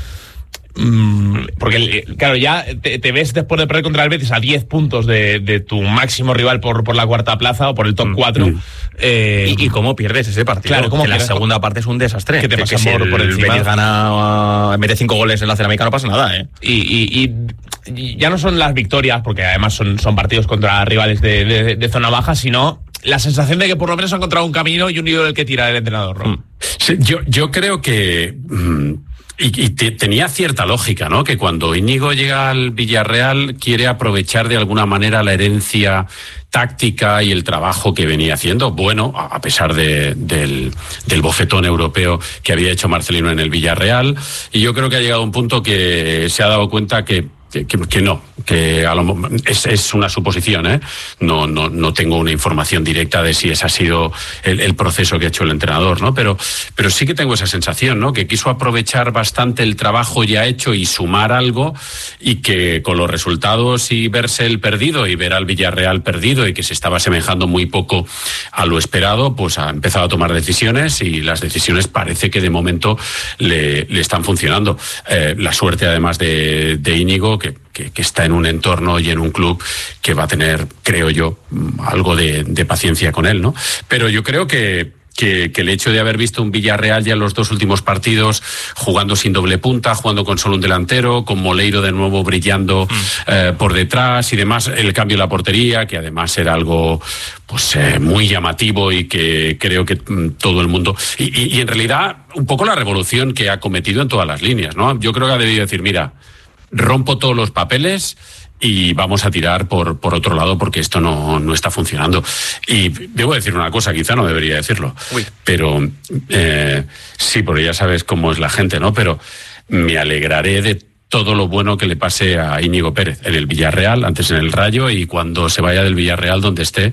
Mm, porque, claro, ya te, te ves después de perder contra el Betis a diez puntos de, de tu máximo rival por, por la cuarta plaza o por el top cuatro. Mm. Eh, ¿Y, ¿Y cómo pierdes ese partido? Claro, ¿cómo que la segunda parte es un desastre. Que te pasa que si por, el, por encima. El Betis gana, mete cinco goles en la cerámica, no pasa nada, ¿eh? Y, y, y, y ya no son las victorias, porque además son, son partidos contra rivales de, de, de zona baja, sino la sensación de que por lo menos ha encontrado un camino y un hilo del que tira el entrenador, ¿no? Sí, yo, yo creo que... Mmm, y, y te, tenía cierta lógica, ¿no? Que cuando Íñigo llega al Villarreal quiere aprovechar de alguna manera la herencia táctica y el trabajo que venía haciendo, bueno, a pesar de, del, del bofetón europeo que había hecho Marcelino en el Villarreal. Y yo creo que ha llegado a un punto que se ha dado cuenta que Que, que, que no, que a lo, es, es una suposición, ¿eh? No, no, no tengo una información directa de si ese ha sido el, el proceso que ha hecho el entrenador, ¿no? Pero, pero sí que tengo esa sensación, ¿no? Que quiso aprovechar bastante el trabajo ya hecho y sumar algo, y que con los resultados y verse el perdido y ver al Villarreal perdido y que se estaba asemejando muy poco a lo esperado, pues ha empezado a tomar decisiones y las decisiones parece que de momento le, le están funcionando. Eh, la suerte además de, de Íñigo, Que, que, que está en un entorno y en un club que va a tener, creo yo, algo de, de paciencia con él, ¿no? Pero yo creo que, que, que el hecho de haber visto un Villarreal ya en los dos últimos partidos jugando sin doble punta, jugando con solo un delantero, con Moleiro de nuevo brillando mm. eh, por detrás y demás, el cambio en la portería, que además era algo pues eh, muy llamativo y que creo que mm, todo el mundo... Y, y, y en realidad un poco la revolución que ha cometido en todas las líneas, ¿no? Yo creo que ha debido decir, mira, rompo todos los papeles y vamos a tirar por, por otro lado porque esto no, no está funcionando. Y debo decir una cosa, quizá no debería decirlo, Uy. pero eh, sí, porque ya sabes cómo es la gente, ¿no? Pero me alegraré de todo lo bueno que le pase a Íñigo Pérez en el Villarreal, antes en el Rayo, y cuando se vaya del Villarreal donde esté,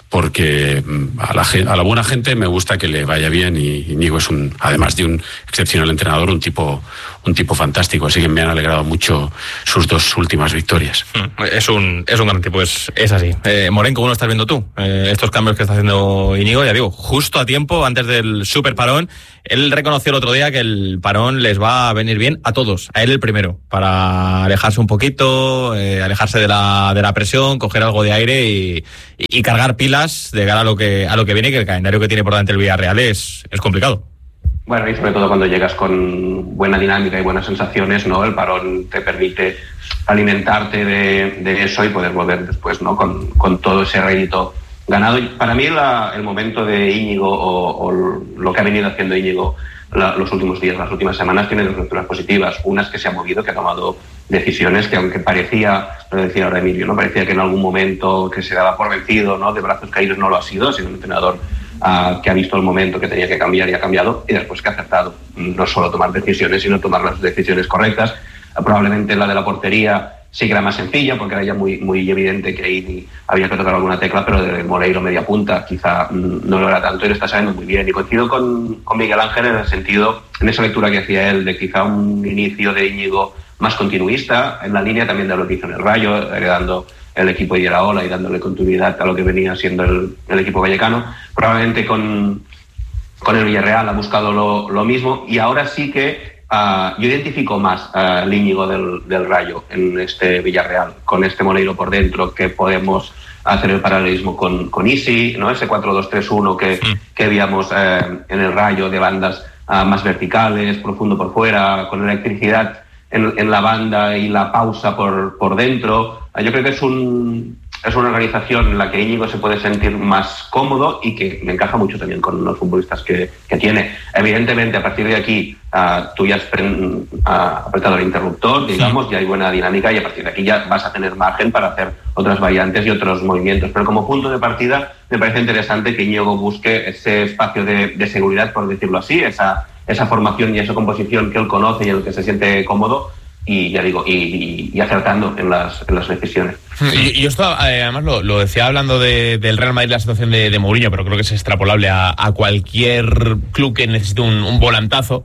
porque a la, a la buena gente me gusta que le vaya bien, y Íñigo es un, además de un excepcional entrenador, un tipo un tipo fantástico, así que me han alegrado mucho sus dos últimas victorias. Es un es un gran tipo, es, es así. Eh, Moren, ¿cómo lo estás viendo tú? Eh, estos cambios que está haciendo Íñigo, ya digo, justo a tiempo, antes del super parón. Él reconoció el otro día que el parón les va a venir bien a todos, a él el primero, para alejarse un poquito, eh, alejarse de la de la presión, coger algo de aire y, y, y cargar pilas de cara a lo que a lo que viene, que el calendario que tiene por delante el Villarreal es, es complicado. Bueno, y sobre todo cuando llegas con buena dinámica y buenas sensaciones, ¿no? El parón te permite alimentarte de, de eso y poder volver después, ¿no? Con, con todo ese rédito ganado. Y para mí la, el momento de Íñigo o, o lo que ha venido haciendo Íñigo la, los últimos días, las últimas semanas, tiene dos lecturas positivas. Una es que se ha movido, que ha tomado decisiones que, aunque parecía, lo decía ahora Emilio, ¿no? Parecía que en algún momento que se daba por vencido, ¿no? De brazos caídos, no lo ha sido, ha sido un entrenador Uh, que ha visto el momento que tenía que cambiar y ha cambiado, y después que ha acertado no solo tomar decisiones, sino tomar las decisiones correctas. Uh, probablemente la de la portería sí que era más sencilla, porque era ya muy, muy evidente que ahí había que tocar alguna tecla, pero de Moleiro media punta quizá mm, no lo era tanto, y lo está sabiendo muy bien. Y coincido con, con Miguel Ángel en el sentido, en esa lectura que hacía él, de quizá un inicio de Íñigo más continuista, en la línea también de lo que hizo en el Rayo, heredando el equipo de Iraola y dándole continuidad a lo que venía siendo el, el equipo vallecano. Probablemente con, con el Villarreal ha buscado lo, lo mismo, y ahora sí que uh, yo identifico más al uh, Íñigo del, del Rayo en este Villarreal, con este Moleiro por dentro, que podemos hacer el paralelismo con, con Isi, ¿no? Ese cuatro dos tres uno que, que veíamos uh, en el Rayo, de bandas uh, más verticales, profundo por fuera, con electricidad en, en la banda y la pausa por, por dentro. Yo creo que es un es una organización en la que Íñigo se puede sentir más cómodo y que me encaja mucho también con los futbolistas que, que tiene. Evidentemente, a partir de aquí, uh, tú ya has pre- uh, apretado el interruptor, digamos, sí. Ya hay buena dinámica, y a partir de aquí ya vas a tener margen para hacer otras variantes y otros movimientos. Pero como punto de partida, me parece interesante que Íñigo busque ese espacio de, de seguridad, por decirlo así, esa, esa formación y esa composición que él conoce y en el que se siente cómodo, y ya digo, y, y, y acertando en las, en las decisiones. Y, y esto eh, además lo, lo decía hablando de, del Real Madrid, la situación de, de Mourinho, pero creo que es extrapolable a, a cualquier club que necesite un, un volantazo.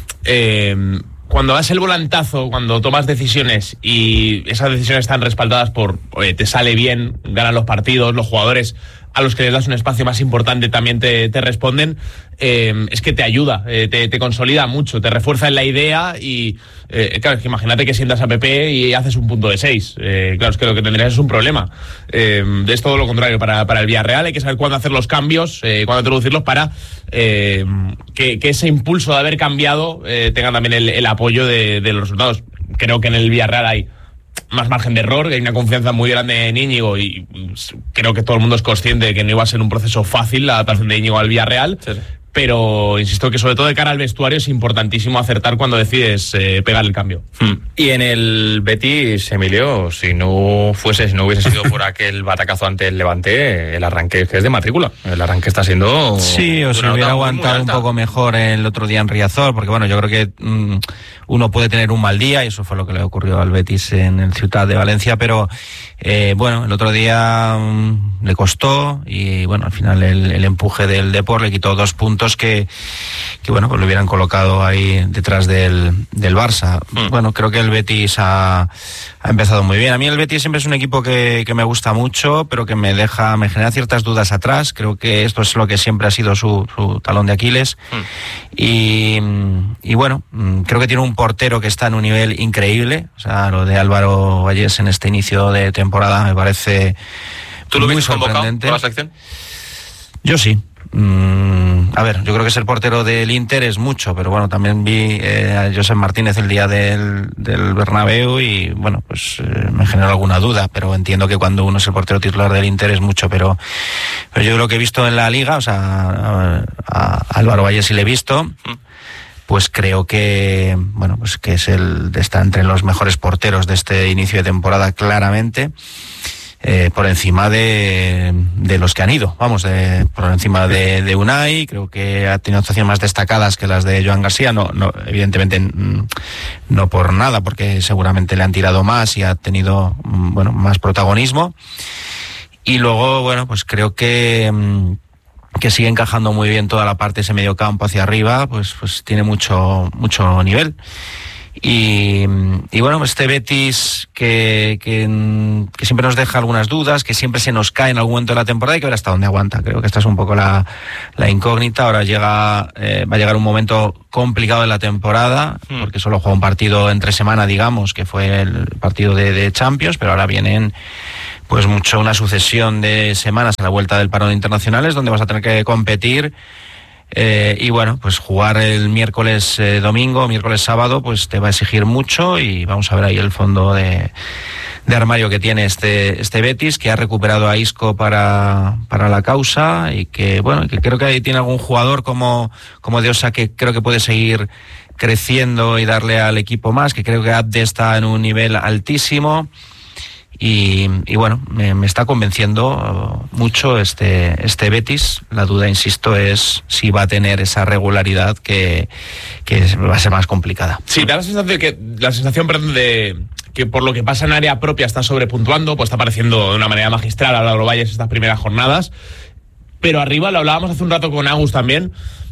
Eh, cuando das el volantazo, cuando tomas decisiones y esas decisiones están respaldadas por, oye, te sale bien, ganan los partidos, los jugadores a los que les das un espacio más importante también te, te responden, eh, es que te ayuda, eh, te, te consolida mucho, te refuerza en la idea y, eh, claro, es que imagínate que sientas a Pepe y haces un punto de seis. Eh, claro, es que lo que tendrías es un problema. Eh, es todo lo contrario para, para el Villarreal, hay que saber cuándo hacer los cambios, eh, cuándo introducirlos para eh, que, que ese impulso de haber cambiado eh, tenga también el, el apoyo de, de los resultados. Creo que en el Villarreal hay más margen de error, que hay una confianza muy grande en Íñigo, y creo que todo el mundo es consciente de que no iba a ser un proceso fácil la adaptación de Íñigo al Villarreal, sí, sí. Pero insisto que sobre todo de cara al vestuario es importantísimo acertar cuando decides eh, pegar el cambio. Hmm. Y en el Betis, Emilio, si no fuese, si no hubiese sido por aquel batacazo ante el Levante, el arranque es de matrícula, el arranque está siendo... Sí, o si hubiera aguantado un poco mejor el otro día en Riazor, porque bueno, yo creo que mmm, uno puede tener un mal día, y eso fue lo que le ocurrió al Betis en el Ciutat de Valencia, pero eh, bueno, el otro día mmm, le costó, y bueno, al final el, el empuje del Depor le quitó dos puntos que, que bueno, pues lo hubieran colocado ahí detrás del, del Barça. Mm. Bueno, creo que el Betis ha, ha empezado muy bien. A mí el Betis siempre es un equipo que, que me gusta mucho, pero que me deja, me genera ciertas dudas atrás. Creo que esto es lo que siempre ha sido su, su talón de Aquiles. Mm. Y, y bueno, creo que tiene un portero que está en un nivel increíble. O sea, lo de Álvaro Vallés en este inicio de temporada me parece ¿Tú lo muy ves convocado sorprendente. por la selección? Yo sí. Mm, a ver, yo creo que ser portero del Inter es mucho, pero bueno, también vi eh, a Josep Martínez el día del, del Bernabéu y bueno, pues eh, me generó alguna duda, pero entiendo que cuando uno es el portero titular del Inter es mucho, pero, pero yo lo que he visto en la Liga, o sea, a, a Álvaro Valle sí le he visto, pues creo que, bueno, pues que es el, está entre los mejores porteros de este inicio de temporada claramente. Eh, por encima de, de los que han ido, vamos, de, por encima de, de Unai, creo que ha tenido actuaciones más destacadas que las de Joan García, no, no, evidentemente no por nada, porque seguramente le han tirado más y ha tenido, bueno, más protagonismo. Y luego, bueno, pues creo que que sigue encajando muy bien toda la parte de ese medio campo hacia arriba, pues, pues tiene mucho, mucho nivel. Y, y bueno, este Betis que, que, que siempre nos deja algunas dudas, que siempre se nos cae en algún momento de la temporada y que ver hasta dónde aguanta. Creo que esta es un poco la, la incógnita. Ahora llega, eh, va a llegar un momento complicado de la temporada, mm. porque solo juega un partido entre semana, digamos, que fue el partido de, de Champions, pero ahora vienen pues mucho una sucesión de semanas a la vuelta del parón de internacionales, donde vas a tener que competir. Eh, y bueno, pues jugar el miércoles eh, domingo, miércoles sábado, pues te va a exigir mucho y vamos a ver ahí el fondo de, de armario que tiene este, este Betis, que ha recuperado a Isco para, para la causa y que bueno, que creo que ahí tiene algún jugador como, como De Osa que creo que puede seguir creciendo y darle al equipo más, que creo que Abde está en un nivel altísimo. Y, y bueno, me, me está convenciendo mucho este, este Betis. La duda, insisto, es si va a tener esa regularidad que, que va a ser más complicada. Sí, da la sensación de que, la sensación, perdón, de que por lo que pasa en área propia está sobrepuntuando, pues está apareciendo de una manera magistral a Álvaro Valles estas primeras jornadas. Pero arriba, lo hablábamos hace un rato con Agus también,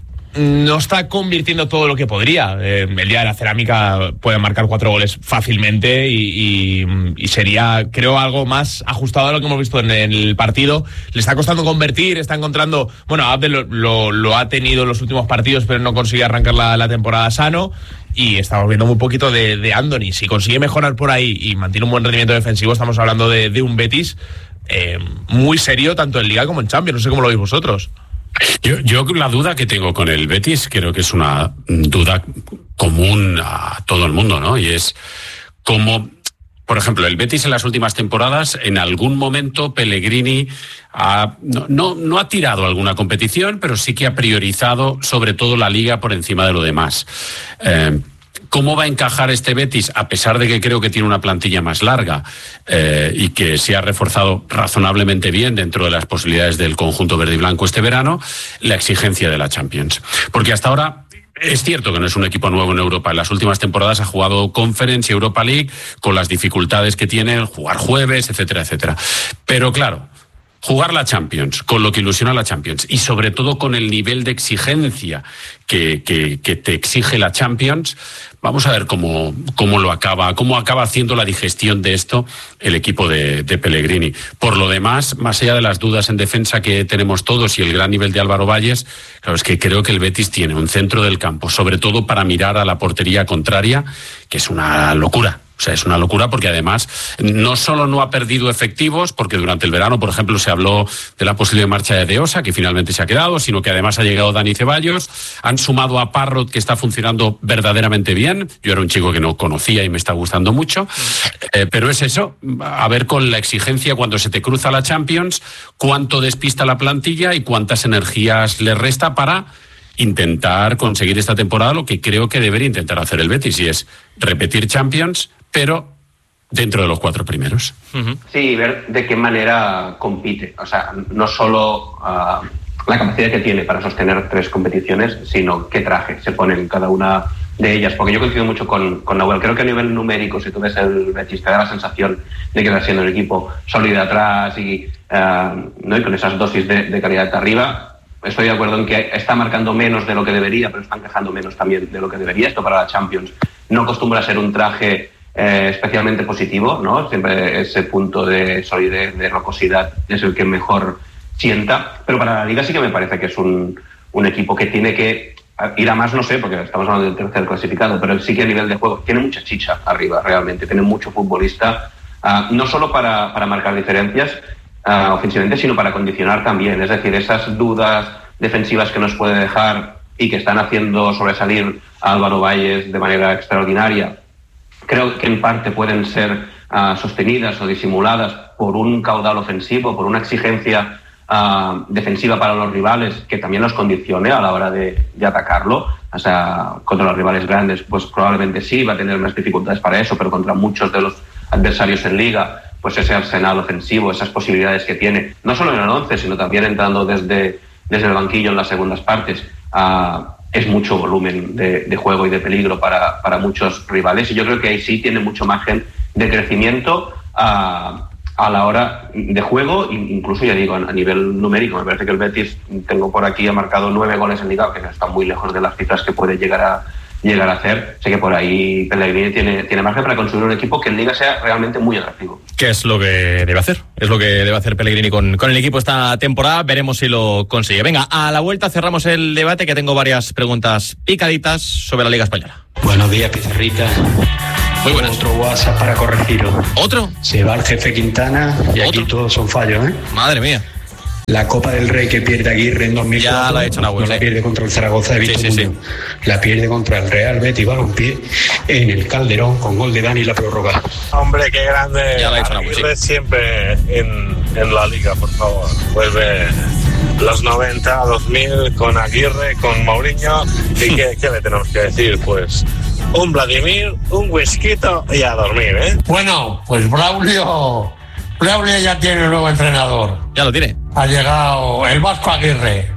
no está convirtiendo todo lo que podría. Eh, el día de la cerámica puede marcar cuatro goles fácilmente y, y, y sería, creo, algo más ajustado a lo que hemos visto en el partido. Le está costando convertir, está encontrando... Bueno, Abde lo, lo, lo ha tenido en los últimos partidos, pero no consigue arrancar la, la temporada sano. Y estamos viendo muy poquito de, de Andoni. Si consigue mejorar por ahí y mantiene un buen rendimiento defensivo, estamos hablando de, de un Betis eh, muy serio, tanto en Liga como en Champions. No sé cómo lo veis vosotros. Yo, yo la duda que tengo con el Betis creo que es una duda común a todo el mundo, ¿no? Y es cómo, por ejemplo, el Betis en las últimas temporadas, en algún momento Pellegrini ha, no, no, no ha tirado alguna competición, pero sí que ha priorizado sobre todo la Liga por encima de lo demás. Eh, ¿Cómo va a encajar este Betis, a pesar de que creo que tiene una plantilla más larga eh, y que se ha reforzado razonablemente bien dentro de las posibilidades del conjunto verde y blanco este verano, la exigencia de la Champions? Porque hasta ahora es cierto que no es un equipo nuevo en Europa. En las últimas temporadas ha jugado Conference y Europa League con las dificultades que tiene, jugar jueves, etcétera, etcétera. Pero claro, jugar la Champions, con lo que ilusiona la Champions y sobre todo con el nivel de exigencia que, que, que te exige la Champions, vamos a ver cómo, cómo lo acaba, cómo acaba haciendo la digestión de esto el equipo de, de Pellegrini. Por lo demás, más allá de las dudas en defensa que tenemos todos y el gran nivel de Álvaro Valles, claro, es que creo que el Betis tiene un centro del campo, sobre todo para mirar a la portería contraria, que es una locura. O sea, es una locura porque además no solo no ha perdido efectivos, porque durante el verano, por ejemplo, se habló de la posible marcha de De Osa, que finalmente se ha quedado, sino que además ha llegado Dani Ceballos, han sumado a Parrot, que está funcionando verdaderamente bien. Yo era un chico que no conocía y me está gustando mucho, eh, pero es eso, a ver con la exigencia cuando se te cruza la Champions, cuánto despista la plantilla y cuántas energías le resta para intentar conseguir esta temporada lo que creo que debería intentar hacer el Betis, y es repetir Champions, pero dentro de los cuatro primeros. Sí, ver de qué manera compite. O sea, no solo uh, la capacidad que tiene para sostener tres competiciones, sino qué traje se pone en cada una de ellas. Porque yo coincido mucho con, con Nahuel. Creo que a nivel numérico, si tú ves el Betis, te da la sensación de que está siendo un equipo sólido atrás y, uh, ¿no? y con esas dosis de, de calidad de arriba. Estoy de acuerdo en que está marcando menos de lo que debería, pero está encajando menos también de lo que debería. Esto para la Champions no acostumbra a ser un traje eh, especialmente positivo, ¿no? Siempre ese punto de solidez, de rocosidad es el que mejor sienta. Pero para la Liga sí que me parece que es un, un equipo que tiene que ir a más, no sé, porque estamos hablando del tercer clasificado, pero sí que a nivel de juego tiene mucha chicha arriba, realmente. Tiene mucho futbolista, uh, no solo para, para marcar diferencias, Uh, ofensivamente, sino para condicionar también. Es decir, esas dudas defensivas que nos puede dejar y que están haciendo sobresalir a Álvaro Valles de manera extraordinaria, creo que en parte pueden ser uh, sostenidas o disimuladas por un caudal ofensivo, por una exigencia uh, defensiva para los rivales que también los condicione a la hora de, de atacarlo. O sea, contra los rivales grandes, pues probablemente sí va a tener más dificultades para eso, pero contra muchos de los adversarios en Liga, pues ese arsenal ofensivo, esas posibilidades que tiene, no solo en el once, sino también entrando desde, desde el banquillo en las segundas partes, uh, es mucho volumen de, de juego y de peligro para, para muchos rivales, y yo creo que ahí sí tiene mucho margen de crecimiento uh, a la hora de juego, incluso ya digo, a nivel numérico. Me parece que el Betis, tengo por aquí, ha marcado nueve goles en Liga, que no está muy lejos de las cifras que puede llegar a llegar a hacer. Sé que por ahí Pellegrini tiene, tiene margen para construir un equipo que en Liga sea realmente muy atractivo. ¿Qué es lo que debe hacer? Es lo que debe hacer Pellegrini con, con el equipo esta temporada. Veremos si lo consigue. Venga, a la vuelta cerramos el debate, que tengo varias preguntas picaditas sobre la Liga Española. Buenos días, Pizarrita. Muy buenas. Otro WhatsApp para corregirlo. ¿Otro? Se va el jefe Quintana y ¿Otro? Aquí todos son fallos, ¿eh? Madre mía. La Copa del Rey que pierde Aguirre en dos mil cuatro, Ya la ha hecho Nahuel, no la sí. pierde contra el Zaragoza de Vito Sí, sí, Muñoz. La pierde contra el Real Betis Balompié en el Calderón con gol de Dani la prórroga. Hombre, qué grande. Ya la ha hecho Nahuel, Aguirre sí. siempre en, en la Liga, por favor. Vuelve los noventa, dos mil con Aguirre, con Mourinho. ¿Y qué, qué le tenemos que decir? Pues un Vladimir, un whisky y a dormir, ¿eh? Bueno, pues Braulio, Braulio ya tiene un nuevo entrenador. Ya lo tiene. Ha llegado el Vasco Aguirre.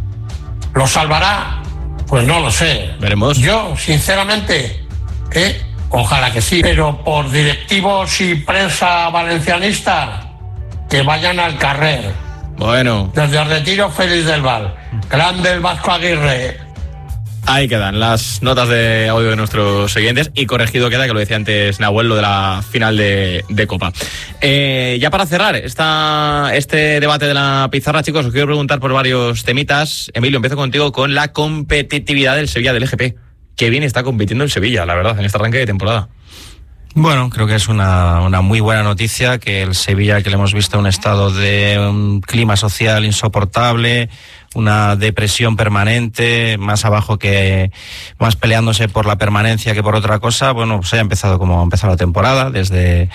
¿Lo salvará? Pues no lo sé. Veremos. Yo, sinceramente, ¿eh? Ojalá que sí. Pero por directivos y prensa valencianista, que vayan al carrer. Bueno. Desde el retiro, Félix del Val. Grande el Vasco Aguirre. Ahí quedan las notas de audio de nuestros siguientes, y corregido queda, que lo decía antes Nahuel, lo de la final de, de Copa. Eh, ya para cerrar esta, este debate de la pizarra, chicos, os quiero preguntar por varios temitas. Emilio, empiezo contigo con la competitividad del Sevilla del E G P. Qué bien está compitiendo el Sevilla, la verdad, en este arranque de temporada. Bueno, creo que es una, una muy buena noticia que el Sevilla, que le hemos visto en un estado de un clima social insoportable, una depresión permanente, más abajo que más peleándose por la permanencia que por otra cosa, bueno, pues haya empezado como ha empezado la temporada, desde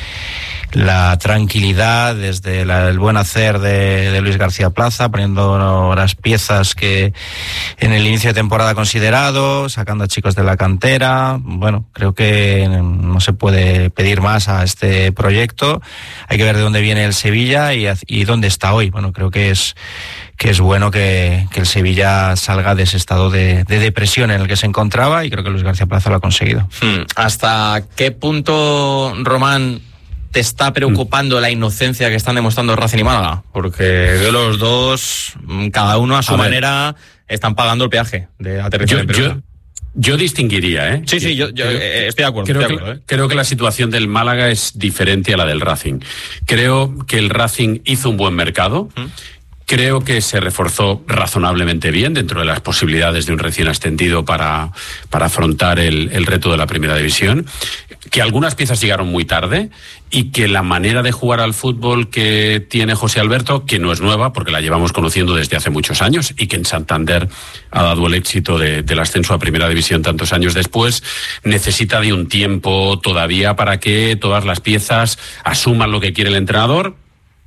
la tranquilidad, desde la, el buen hacer de, de Luis García Plaza, poniendo las piezas que en el inicio de temporada ha considerado, sacando a chicos de la cantera. Bueno, creo que no se puede pedir más a este proyecto. Hay que ver de dónde viene el Sevilla y, y dónde está hoy. Bueno, creo que es que es bueno que, que el Sevilla salga de ese estado de, de depresión en el que se encontraba, y creo que Luis García Plaza lo ha conseguido. Hmm. ¿Hasta qué punto, Román, te está preocupando la inocencia que están demostrando Racing y Málaga? Porque veo los dos, cada uno a su a manera, están pagando el peaje de aterrizaje en pelota. Yo distinguiría, ¿eh? Sí, sí, yo, yo creo, eh, estoy de acuerdo. Creo, estoy que, de acuerdo ¿eh? creo que la situación del Málaga es diferente a la del Racing. Creo que el Racing hizo un buen mercado. ¿Mm? Creo que se reforzó razonablemente bien dentro de las posibilidades de un recién ascendido para, para afrontar el, el reto de la primera división. Que algunas piezas llegaron muy tarde y que la manera de jugar al fútbol que tiene José Alberto, que no es nueva porque la llevamos conociendo desde hace muchos años y que en Santander ha dado el éxito de, del ascenso a primera división tantos años después, necesita de un tiempo todavía para que todas las piezas asuman lo que quiere el entrenador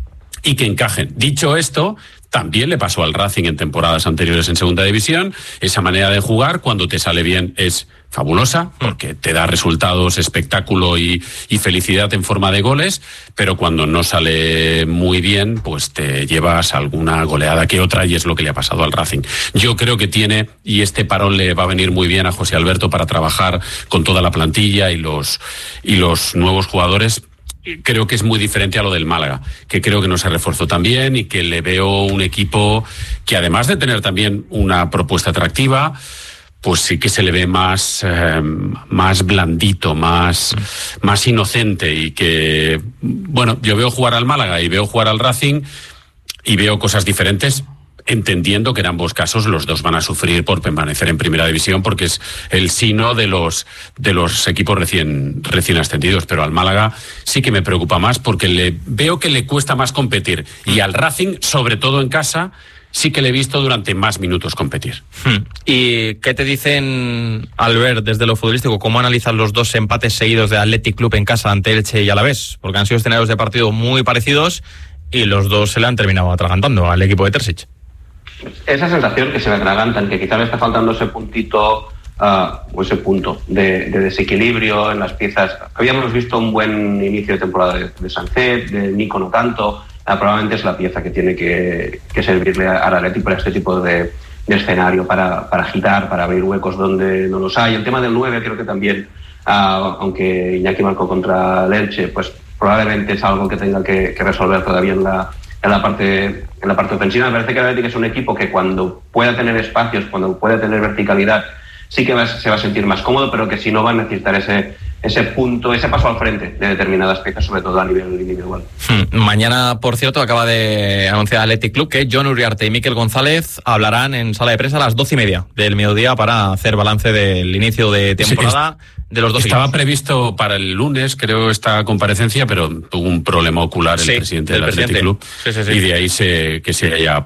y que encajen. Dicho esto, también le pasó al Racing en temporadas anteriores en segunda división. Esa manera de jugar, cuando te sale bien, es fabulosa, porque te da resultados, espectáculo y, y felicidad en forma de goles, pero cuando no sale muy bien, pues te llevas alguna goleada que otra, y es lo que le ha pasado al Racing. Yo creo que tiene, y este parón le va a venir muy bien a José Alberto para trabajar con toda la plantilla y los, y los nuevos jugadores. Creo que es muy diferente a lo del Málaga, que creo que no se reforzó tan bien y que le veo un equipo que, además de tener también una propuesta atractiva, pues sí que se le ve más, eh, más blandito, más, más inocente, y que, bueno, yo veo jugar al Málaga y veo jugar al Racing y veo cosas diferentes, entendiendo que en ambos casos los dos van a sufrir por permanecer en primera división, porque es el sino de los de los equipos recién recién ascendidos. Pero al Málaga sí que me preocupa más, porque le veo que le cuesta más competir, y al Racing, sobre todo en casa, sí que le he visto durante más minutos competir. Hmm. ¿Y qué te dicen, Albert, desde lo futbolístico? ¿Cómo analizan los dos empates seguidos de Athletic Club en casa ante Elche y Alavés? Porque han sido escenarios de partido muy parecidos y los dos se le han terminado atragantando al equipo de Terzic. Esa sensación que se me atragantan, que quizá le está faltando ese puntito, uh, o ese punto de, de desequilibrio en las piezas. Habíamos visto un buen inicio de temporada de, de Sancet, de Nico no tanto. Uh, probablemente es la pieza que tiene que, que servirle al Athletic para este tipo de, de escenario, para, para agitar, para abrir huecos donde no los hay. El tema del nueve creo que también, uh, aunque Iñaki marcó contra el Elche, pues probablemente es algo que tenga que, que resolver todavía en la en la parte en la parte ofensiva. Me parece que el Atlético es un equipo que cuando pueda tener espacios, cuando pueda tener verticalidad, sí que va, se va a sentir más cómodo, pero que si no va a necesitar ese ese punto, ese paso al frente de determinadas piezas, sobre todo a nivel individual. Hmm. Mañana, por cierto, acaba de anunciar Athletic Club que Jon Uriarte y Mikel González hablarán en sala de prensa a las doce y media del mediodía para hacer balance del inicio de temporada. Sí, de los dos estaba equipos. Previsto para el lunes, creo, esta comparecencia, pero tuvo un problema ocular el sí, presidente del presidente. Athletic Club, sí, sí, sí. y de ahí se, que se haya